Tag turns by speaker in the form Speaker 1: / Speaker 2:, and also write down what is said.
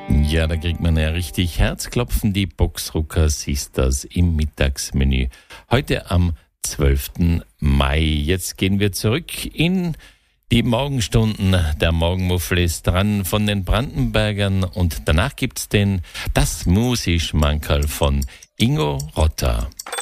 Speaker 1: Ja, da kriegt man ja richtig Herzklopfen, die Boxrucker Sisters im Mittagsmenü. Heute am 12. Mai. Jetzt gehen wir zurück in die Morgenstunden. Der Morgenmuffel ist dran von den Brandenbergern und danach gibt's das Musischmankerl von Ingo Rotter.